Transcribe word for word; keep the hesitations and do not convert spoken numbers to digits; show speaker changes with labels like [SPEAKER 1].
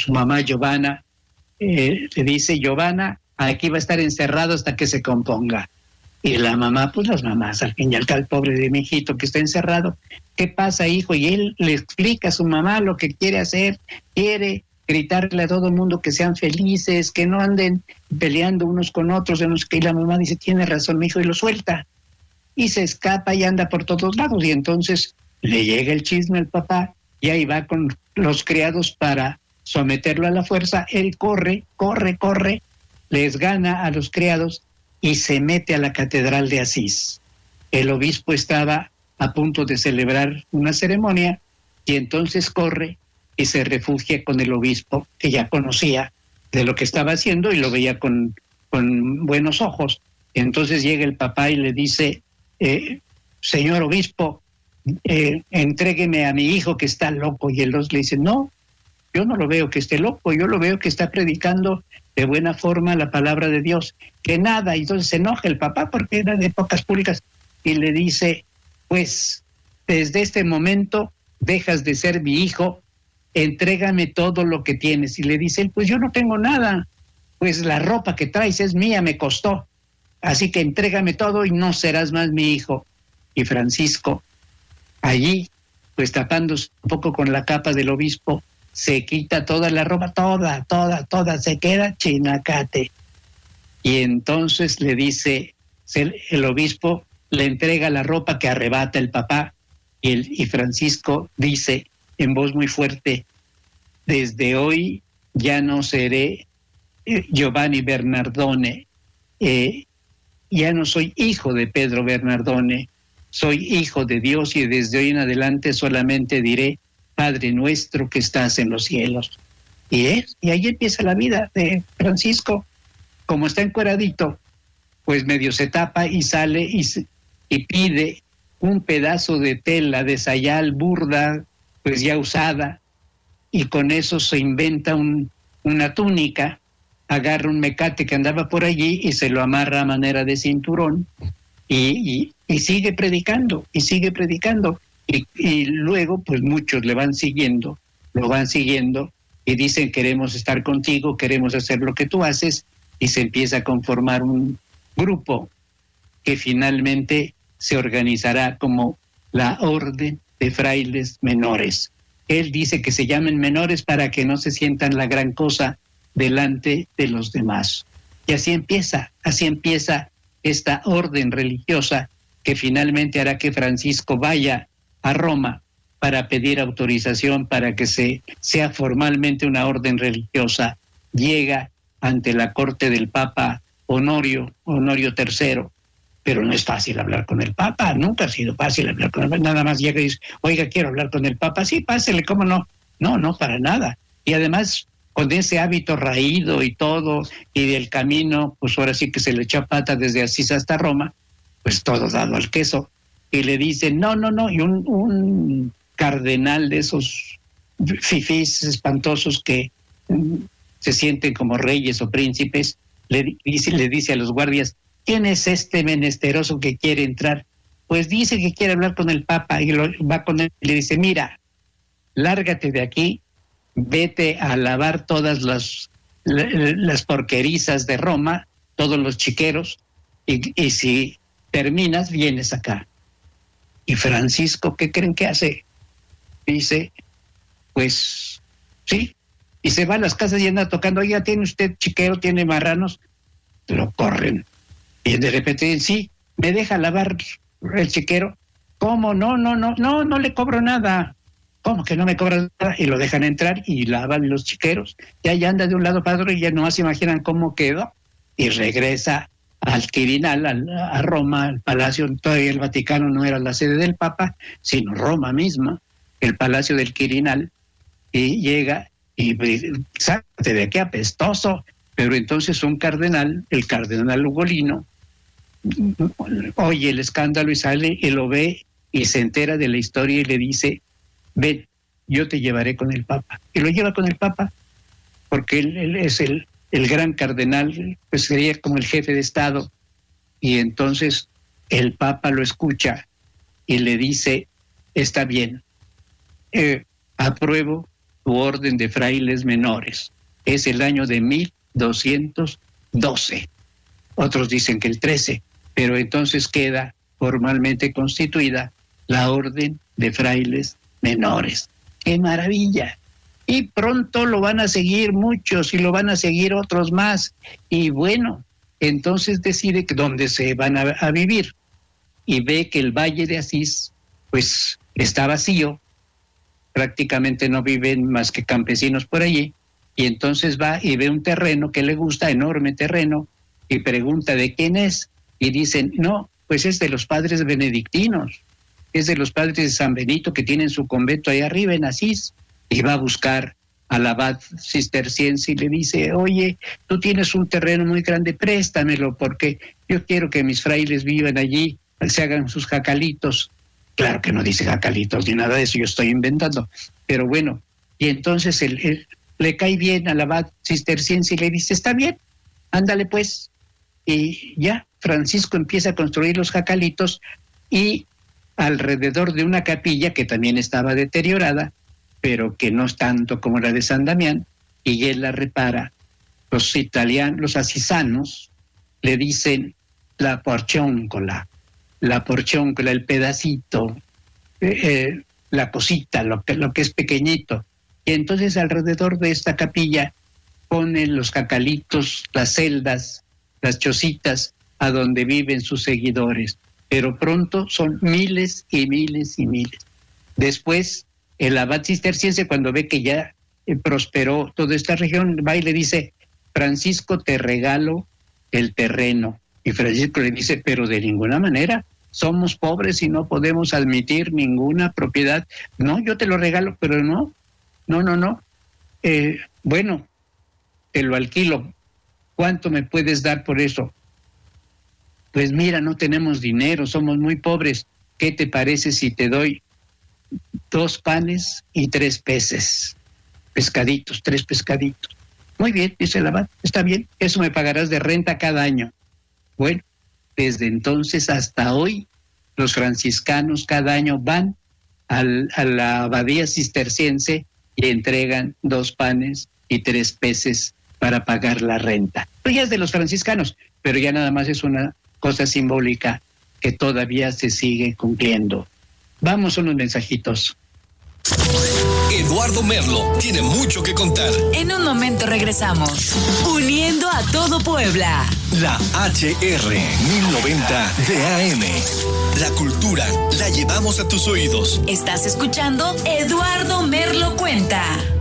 [SPEAKER 1] su mamá Giovanna, eh, le dice, Giovanna, aquí va a estar encerrado hasta que se componga. Y la mamá, pues las mamás, al fin y al cabo, el pobre de mi hijito que está encerrado, ¿qué pasa, hijo? Y él le explica a su mamá lo que quiere hacer, quiere gritarle a todo el mundo que sean felices, que no anden peleando unos con otros, y la mamá dice, tiene razón mi hijo, y lo suelta, y se escapa y anda por todos lados, y entonces le llega el chisme al papá, y ahí va con los criados para someterlo a la fuerza, él corre, corre, corre, les gana a los criados, y se mete a la catedral de Asís. El obispo estaba a punto de celebrar una ceremonia, y entonces corre y se refugia con el obispo, que ya conocía de lo que estaba haciendo y lo veía con, con buenos ojos. Entonces llega el papá y le dice, eh, señor obispo, eh, entrégueme a mi hijo que está loco. Y él le dice, no, yo no lo veo que esté loco, yo lo veo que está predicando de buena forma la palabra de Dios, que nada. Y entonces se enoja el papá porque era de épocas públicas y le dice, pues desde este momento dejas de ser mi hijo, entrégame todo lo que tienes. Y le dice él, pues yo no tengo nada, pues la ropa que traes es mía, me costó, así que entrégame todo y no serás más mi hijo. Y Francisco, allí, pues tapándose un poco con la capa del obispo, se quita toda la ropa, toda, toda, toda, se queda chinacate. Y entonces le dice, el obispo le entrega la ropa que arrebata el papá, y, el, y Francisco dice en voz muy fuerte, desde hoy ya no seré eh, Giovanni Bernardone, eh, ya no soy hijo de Pedro Bernardone, soy hijo de Dios, y desde hoy en adelante solamente diré, Padre nuestro que estás en los cielos. Y, es, y ahí empieza la vida de Francisco. Como está encueradito, pues medio se tapa y sale y, y pide un pedazo de tela de sayal burda, pues ya usada, y con eso se inventa un, una túnica, agarra un mecate que andaba por allí y se lo amarra a manera de cinturón, y, y, y sigue predicando, y sigue predicando, y, y luego pues muchos le van siguiendo, lo van siguiendo, y dicen queremos estar contigo, queremos hacer lo que tú haces, y se empieza a conformar un grupo que finalmente se organizará como la Orden de Frailes Menores. Él dice que se llamen menores para que no se sientan la gran cosa delante de los demás. Y así empieza, así empieza esta orden religiosa que finalmente hará que Francisco vaya a Roma para pedir autorización para que se, sea formalmente una orden religiosa. Llega ante la corte del Papa Honorio, Honorio tercero, pero no es fácil hablar con el Papa, nunca ha sido fácil hablar con el Papa, nada más llega y dice, oiga, quiero hablar con el Papa, sí, pásele, ¿cómo no? No, no, para nada. Y además, con ese hábito raído y todo, y del camino, pues ahora sí que se le echó pata desde Asís hasta Roma, pues todo dado al queso, y le dice, no, no, no, y un, un cardenal de esos fifís espantosos que um, se sienten como reyes o príncipes, le dice, le dice a los guardias, ¿quién es este menesteroso que quiere entrar? Pues dice que quiere hablar con el Papa, y lo, va con él y le dice, mira, lárgate de aquí, vete a lavar todas las, las porquerizas de Roma, todos los chiqueros, y, y si terminas, vienes acá. Y Francisco, ¿qué creen que hace? Dice, pues, sí, y se va a las casas y anda tocando, oiga, ¿tiene usted chiquero, tiene marranos? Lo corren. Y de repente, sí, ¿me deja lavar el chiquero? ¿Cómo? No, no, no, no, no le cobro nada. ¿Cómo que no me cobran nada? Y lo dejan entrar y lavan los chiqueros. Ya ya anda de un lado para otro y ya no se imaginan cómo quedó. Y regresa al Quirinal, al, a Roma, al Palacio. Todavía el Vaticano no era la sede del Papa, sino Roma misma, el Palacio del Quirinal. Y llega y sácate de aquí, apestoso. Pero entonces un cardenal, el cardenal Ugolino, oye el escándalo y sale y lo ve y se entera de la historia y le dice, ven, yo te llevaré con el Papa. Y lo lleva con el Papa, porque él, él es el, el gran cardenal, pues sería como el jefe de Estado. Y entonces el Papa lo escucha y le dice, está bien, eh, apruebo su orden de frailes menores. Es el año de mil doscientos doce. Otros dicen que el trece, pero entonces queda formalmente constituida la orden de frailes menores. ¡Qué maravilla! Y pronto lo van a seguir muchos y lo van a seguir otros más. Y bueno, entonces decide que dónde se van a, a vivir. Y ve que el Valle de Asís, pues, está vacío. Prácticamente no viven más que campesinos por allí. Y entonces va y ve un terreno que le gusta, enorme terreno, y pregunta de quién es. Y dicen, no, pues es de los padres benedictinos. Es de los padres de San Benito que tienen su convento ahí arriba en Asís. Y va a buscar al abad cisterciense y le dice, oye, tú tienes un terreno muy grande, préstamelo porque yo quiero que mis frailes vivan allí, se hagan sus jacalitos. Claro que no dice jacalitos ni nada de eso, yo estoy inventando. Pero bueno, y entonces él, él le cae bien al abad cisterciense y le dice, está bien, ándale pues. Y ya, Francisco empieza a construir los jacalitos y alrededor de una capilla que también estaba deteriorada, pero que no es tanto como la de San Damián, y él la repara. Los italianos, los asisanos, le dicen la porcióncola, la porcióncola, el pedacito, eh, eh, la cosita, lo que, lo que es pequeñito. Y entonces alrededor de esta capilla ponen los jacalitos, las celdas, las chocitas, a donde viven sus seguidores. Pero pronto son miles y miles y miles. Después, el abad cisterciense, cuando ve que ya eh, prosperó toda esta región, va y le dice, Francisco, te regalo el terreno. Y Francisco le dice, pero de ninguna manera, somos pobres y no podemos admitir ninguna propiedad. No, yo te lo regalo, pero no, no, no, no. Eh, bueno, te lo alquilo. ¿Cuánto me puedes dar por eso? Pues mira, no tenemos dinero, somos muy pobres. ¿Qué te parece si te doy dos panes y tres peces? Pescaditos, tres pescaditos. Muy bien, dice el abad, está bien, eso me pagarás de renta cada año. Bueno, desde entonces hasta hoy, los franciscanos cada año van al, a la abadía cisterciense y entregan dos panes y tres peces para pagar la renta. Pues ya es de los franciscanos, pero ya nada más es una cosa simbólica que todavía se sigue cumpliendo. Vamos a unos mensajitos.
[SPEAKER 2] Eduardo Merlo tiene mucho que contar.
[SPEAKER 3] En un momento regresamos. Uniendo a todo Puebla.
[SPEAKER 2] La H R mil noventa de A M. La cultura la llevamos a tus oídos.
[SPEAKER 3] Estás escuchando Eduardo Merlo Cuenta.